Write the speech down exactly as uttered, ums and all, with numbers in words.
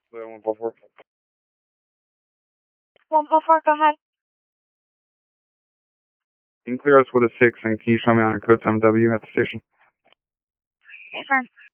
Yeah, one four four. one four four, go ahead. You can clear us with a six, and can you show me on a code seven W at the station? Okay, fine.